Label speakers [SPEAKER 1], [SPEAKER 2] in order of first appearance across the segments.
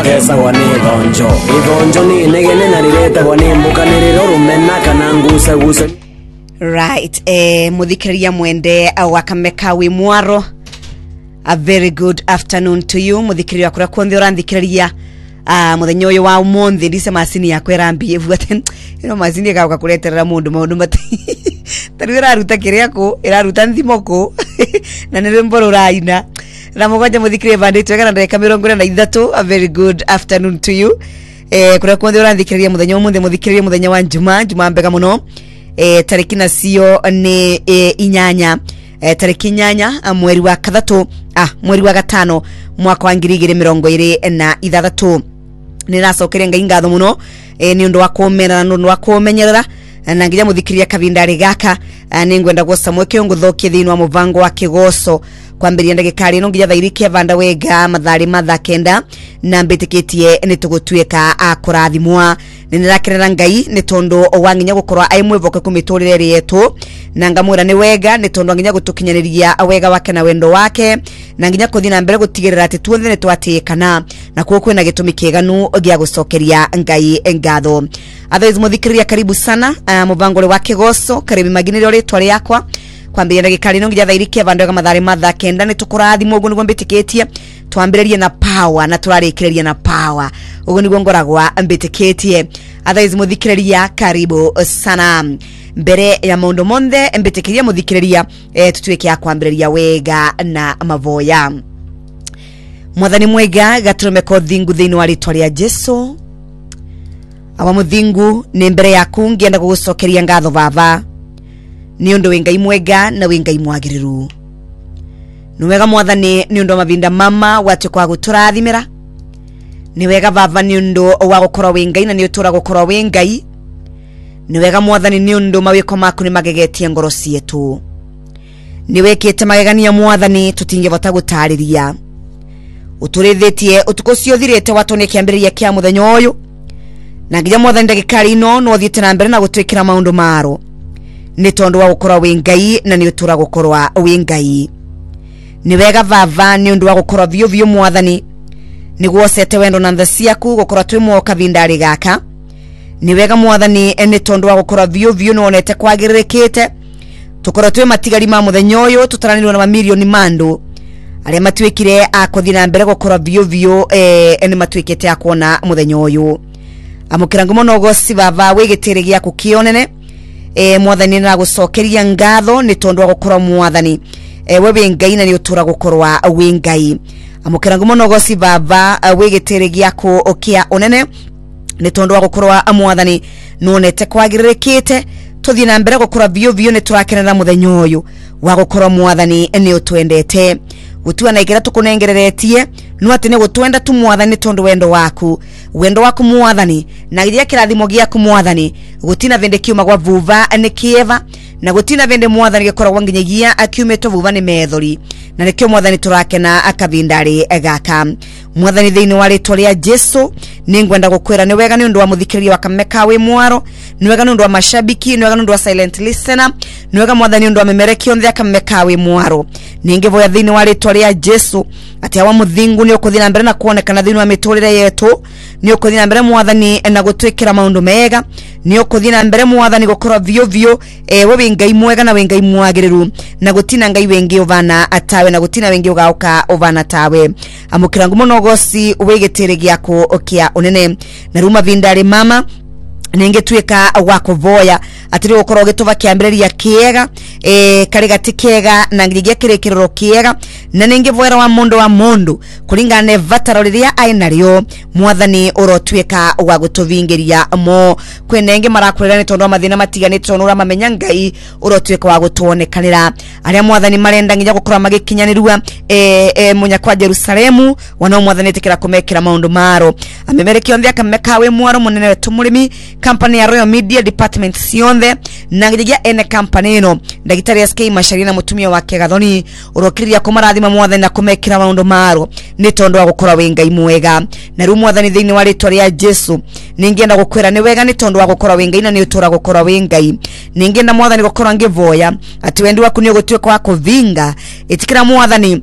[SPEAKER 1] kesa wani ithonjo ni negene na rirete wani mbukaniriro rumena kana nguse
[SPEAKER 2] right. Muthikiriria mwende wa Kamekawi Mwaro, a very good afternoon to you. Muthikiriria kura kuonde urandikiriria muthenyo uyu wa umuthi ndise masini yakwe rambi evuate ino masini yakwa kureterera mundu maundu mati tarira ruta kiriako iraruta nthimoko na niremboro raina na mugonja muthikiriria banditwe kana ndeka 43. A very good afternoon to you. Kura kuonde urandikiriria muthenyo umuthi muthikiriria muthenya wa Juma mbega muno. Tariki nacio ni inyanya tariki inyanya mweri wa kathatu mweri wa gatano mwaka wa 2026 ninacokeria ngai ngatho muno ni undu wa kumena na undu wa kumenyerera na nginya muthikiriria kabindari gaka ni ngwenda gucamwe kiunguthokie thiini wa muvango wa kigoco kwambiria ndagikari no nginya thairike vanda wega mathari kenda na mbitikitie ni tugutweka akurathimwa nindirakerera ngai ni tondu wanginya gukorwa aimwevoke kumiturire yetu na ngamwira ni wega ni tondu nginya gutukinyaniria wega wake na wendo wake na nginya kuthina mbere gutigirira ati tuothe ni twatikana na kuo kwina gitumi kieganu gia gucokeria ngai ngatho. Otherwise muthikiriria karibu sana muvangole wa kigoco karibu maginire ritwa riakwa kwambia ndagikari no nginya thairike vanda wega mathari kenda ni tukurathimwa ugu niguo mbitikitie twambiririe na power na turarikireria na power ugu niguo ngoragwa mbitikitie. Otherwise muthikiriria karibu sana mbere ya maundu monthe mbitikiria muthikiriria tutweke ya kwambiriria wega na mavoya mwathani mwega gaturumeko thingu thiini wa ritwa ria Jesu awa muthingu ni mbere yaku ngienda gugucokeria ngatho baba ni undu wengai mwega na wengai mwagiriru ni wega mwathani ni undu mavinda mama watu kwa guturathimira ni wega baba ni undu wa gukora wengai na ni utura gukora wengai ni wega mwathani ni undu mawiko maku ni magegetie ngoro cietu ni wekete magegania mwathani tutingevota gutariria uturithitie utuko ciothirite watone kiambiriria kia muthenyo uyu na nginya mwathani ndagikari no thiete na mbere na gutwikira maundu maro ni tondu wa gukora wengai na ni utura gukora wengai ni wega baba ni undu wa gukora vyo mwathani ni guocete wendo na ntha ciaku gukora twimwo kavindari gaka ni wega mwathani ni tondu wa gukora vyo nonete kwagiririkite tukora twi matigari ma muthenyo uyu tutaranirwo na mamilioni mandu aria matwikire akuthina mbere gukora vyo ni matwikite akuona muthenyo uyu amukira ngumo no gosi baba wigitire giaku kionene mwathani na gucokeria ngatho ni tondu wa gukora mwathani we ngai na ni utura gukorwa we ngai amukira ngumo no gosi baba wigitire giaku okia onene ni tondu wa gukorwa mwathani nonete kwagiririkite tuthie na mbere gukora vyo ni turakenera muthenyo uyu wa gukora mwathani ni utwendete gutua na igira tukunengereretie no ati ni gutwenda tu mwathani tondu wendo waku mwathani na iria kirathimo giaku mwathani gutina vende kiuma gwa vuva ni kieva na gutina vende mwathani gikoragwa nginyagia akiumeto vuva ni methori na nikio mwathani turakena akavindari gaka mwathani thiini wa ritwa ria Jesu ni ngwenda gukwira ni wega ni undu wa muthikiriria wa Kamekawi Mwaro ni wega ni undu wa mashabiki ni wega ni undu wa silent listener ni wega mwathani undu wa memerekio nthia Kamekawi Mwaro ningevoya thiini wa ritwa ria Jesu ati awa muthingu ni ukuthina mbere na kuonekana thiini wa miturire yetu ni ukuthina mbere mwathani na gutwikira maundu mega ni ukuthina mbere mwathani gukora vyo we ngai mwega na we ngai mwagiriru na gutina ngai wengi uvana atawe na gutina wengi ugauka uvana tawe amukira ngumo no gosi wigitire giaku okia unene na ruma vindari mama ningetwika wako voya atiri gukora gituva kiambiriria kiega kari gatikega na ngiria kirikiriro kiega na ningevoera wa mundu kuringana ne vataro riria ainario mwathani urotwika wa gutuvingiria mo kwenenge marakurira ni tondu mathina matigani tondu ura mamenya ngai urotwika wa gutuonekanira aria mwathani marenda nginya gukora magikinyanirua munya kwa Jerusalemu wana mwathani tikira kumekira maundu maro amemerekio nthia Kamekawi Mwaro munene wetu murimi company ya Royal Media Department sionde na ngiria ene company ino ndagitari SK Masharina mutumia wake Gathoni urokiria kumarathima mwathani na kumekira maundu maro ni tondu wa gukora wengai mwega na ru mwathani thiini wa ritwa ria Jesu ningienda gukwira ni wega ni tondu wa gukora wengai na ni utura gukora wengai ningienda mwathani gukora ngivoya ati wendi waku ni gutweka wa kuvinga itikira mwathani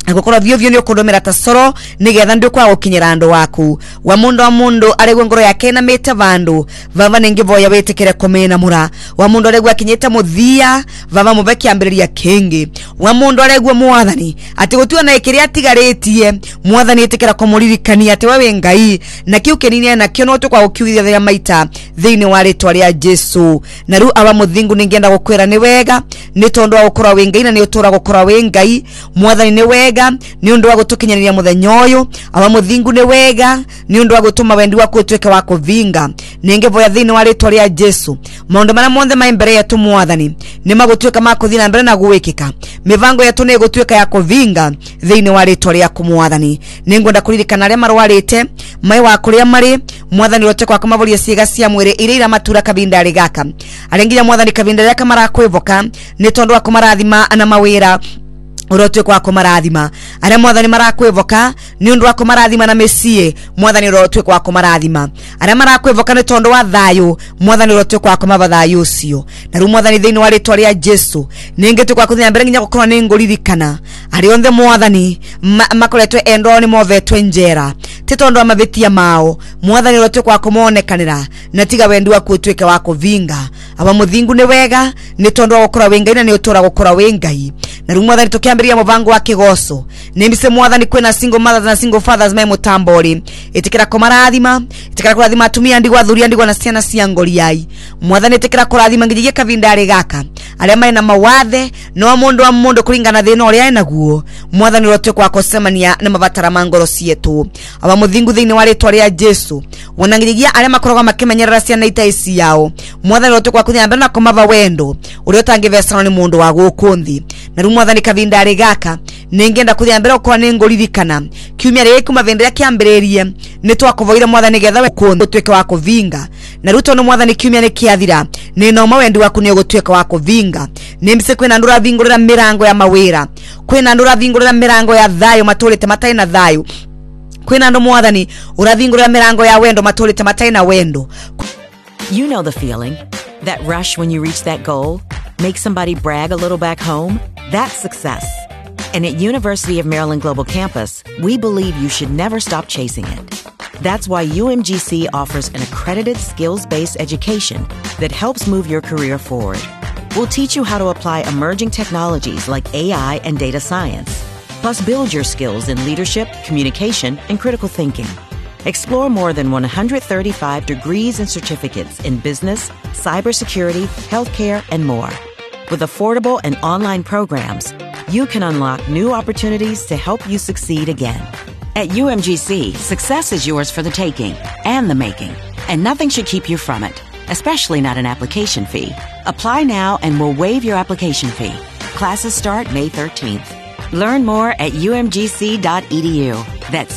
[SPEAKER 2] agukora vyo ni ukundomera tasoro nigetha ndio kwa gukinyira andu waku wa mundu aregwe ngoro yake na meta vandu vava ningivoya wetekere komena mura wa mundu aregwe akinyeta muthia vava mubeki ambiriria kingi wa mundu aregwe mwathani ati gutua na ikiria tigaritie mwathani etekera komuririkania ati wewe Ngai na kiu kinini na kio no tukwa gukiuithia maita thiini wa ritwa ria Jesu na ru aba muthingu ningienda gukwira ni wega ni tondu wa gukora we Ngai na ni utura gukora we Ngai mwathani ni wega ni undu wa gutukinyaniria muthenya uyu aba muthingu ni wega ni undu wa gutuma wendi waku utweke wa kuvinga ningevoya thiini wa ritwa ria Jesu maundu mara monthe mai mbere yetu mwathani ni magutweka makuthina mbere na guwikika mivango yetu ni gutweka ya kuvinga thiini wa ritwa ria kumwathani ningwenda kuririkana aria marwarite mai wa kuria mari mwathani rote kwa kumavoria ciiga cia mwiri ira matura kavinda rigaka arenginya mwathani kavinda ria kamara kwivoka ni tondu wa kumarathima na mawira urotwe kwa kumarathima aria mwathani marakwivoka ni undu wa kumarathima na mesie mwathani urotwe kwa kumarathima aria marakwivoka ni tondu wa thayu mwathani urotwe kwa kumava thayu ucio na ru mwathani thiini wa ritwa ria Jesu ningetwe kwa kuthia mbere nginya gukorwa ni nguririkana ari onthe mwathani makoretwe endo ni movetwe njera ti tondu wa mavitia mao mwathani urotwe kwa kumonekanira na tiga wendi waku utweke wa kuvinga aba muthingu ni wega ni tondu wa gukora we Ngai na ni utura gukora we Ngai na ru mwathani tukiambiria muvango wa kigoso nimbise mwathani kwina single mothers na single fathers mai mutambori itikira kumarathima itikira kurathima atumia ndigwa thuria ndigwa na ciana cia ngoriai mwathani itikira kurathima ngiye kavindari gaka aria mai na mawathe no mundu wa mundu kuringana thina uria enaguo mwathani rotwe kwa kosemania na mavatara mangoro cietu aba muthingu thiini wa ritwa ria Jesu wonangiria aria makoroga makimenyerera ciana itaisi yao mwathani rotwe kwa kunyamba na kumava wendo uria utangivesana ni mundu wa gukunthi na ru mwathani kavindari gaka ningenda kuthia mbere kwa ninguririkana kiumia ria kuma vendera kiambiririe ni twakuvoira mwathani getha wekunthi utweke wa kuvinga na ruto no mwathani kiumia ni kiathira ni no mawendi waku ni ugutweka wa kuvinga nimbise kwina ndura vingurira mirango ya mawira kwina ndura vingurira mirango ya thayo matulite matai na thayo kwina ndo mwathani uravingurira mirango ya wendo matulite matai na wendo.
[SPEAKER 3] You know the feeling, that rush when you reach that goal, make somebody brag a little back home. That's success. And at University of Maryland Global Campus, we believe you should never stop chasing it. That's why UMGC offers an accredited skills-based education that helps move your career forward. We'll teach you how to apply emerging technologies like AI and data science, plus build your skills in leadership, communication, and critical thinking. Explore more than 135 degrees and certificates in business, cybersecurity, healthcare, and more. With affordable and online programs, you can unlock new opportunities to help you succeed again. At UMGC, success is yours for the taking and the making, and nothing should keep you from it, especially not an application fee. Apply now and we'll waive your application fee. Classes start May 13th. Learn more at umgc.edu. That's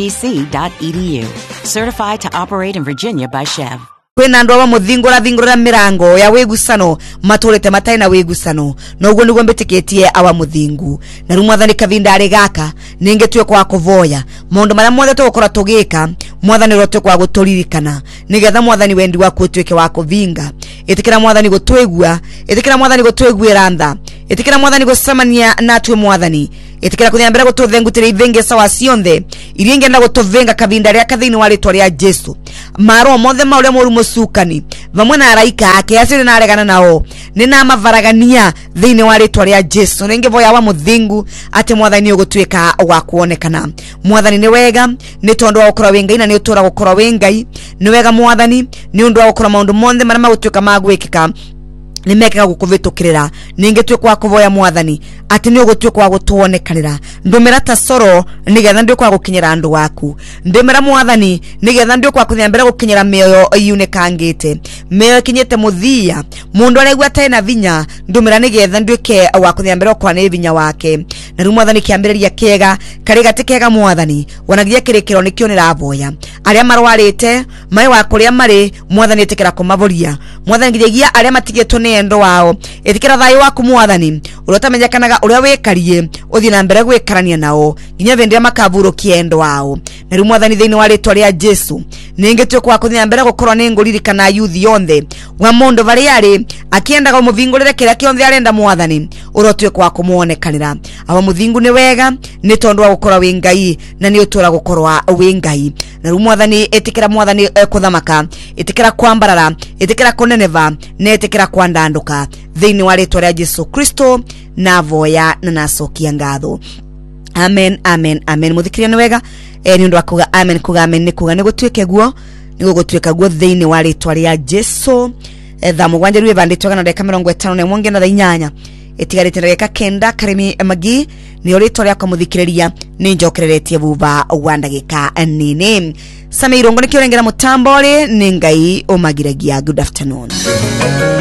[SPEAKER 3] umgc.edu. Certified to operate in Virginia by Chev.
[SPEAKER 2] Kwina ndo wa muthingura vingurira mirango ya wegusano matulete matai na wegusano noguo niguo mbitikitie awa muthingu na ru mwathani kavindari gaka ningetwe kwa kuvoya mundu maria mothe tukora tugika mwathani rotwe kwa guturirikana nigetha mwathani wendi waku utweke wa kuvinga itikira mwathani gutwegua itikira mwathani gutweguira ntha itikira mwathani gucemania natwe mwathani itikira kuthia mbere gututhengutire ivenge sawa cionthe iria ingenda gutuvenga kavinda ria kathiini wa ritwa ria Jesu maro mothe mauria moru musukani vamwe na araika ake aciri na aregana nao nina mavaragania thiini wa ritwa ria Jesu ningevoya wa muthingu ati mwathani ugutweka wa kuonekana mwathani ni wega ni tondu wa gukora we Ngai na ni utura gukora we Ngai ni wega mwathani ni undu wa gukora maundu monthe maria magutweka magwikika nimeka gukuvitukirira ningetwe kwa kuvoya mwathani ati ni ugutwe kwa gutuonekanira ndumira tasoro nigetha ndi kwa gukinyira andu waku ndumira mwathani nigetha ndi kwa kuthia mbere gukinyira meyo yunekangite meyo kinyete muthia mundu aregwa tena vinya ndumira nigetha ndwike wa kuthia mbere kwa ne vinya wake na ru mwathani kiambiriria kega kariga tikega mwathani wanagia kirekero nikio niravoya aria marwarite mai wa kuria mari mwathani tikira kumavoria mwathani ngiria aria matigetwo ni endo wao itikira thayo waku mwathani urotamenyekanaga uria wekarie uthi na mbere gwikarania nao nginya vendea makavuro kiendo wao na ru mwathani thiini wa ritwa ria Jesu ningetwe kwa kuthia mbere gukorwa ninguririkana youth yonthe wa mundu bari ari akiendaga umuvingurire kira kionthe arenda mwathani urotwe kwa kumuonekanira aba muthingu ni wega ni tondu wa gukorwa wi Ngai na ni utura gukorwa wi Ngai na mwathani etikira mwathani kuthamaka etikira kwambarara etikira kuneneva na etikira kwandanduka thiini wa ritwa ria Jesu Kristo na voya na nacokia ngatho. Amen, amen, amen. Muthikiria ni wega ni undu akuga amen, kuga amen ni kuga ni gutwike guo ni gugutwika guo thiini wa ritwa ria Jesu. Tha mugwanja riwe banditwa na dakika 50 na mwonge na thainyanya etigarite ndagika kenda Karimi Magi ni ritwa ria kumuthikiria ni njokereretie buba wa ndagika nini. Sami irongo ni kiorengera mutambo ri ni Ngai umagiragia. Good afternoon.